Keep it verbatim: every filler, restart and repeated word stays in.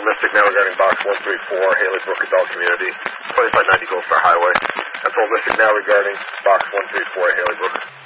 Mystic now regarding box one three four, Haley Brook Adult Community, twenty-five ninety Gold Star Highway. Control Mystic now regarding box one three four, Haley Brook.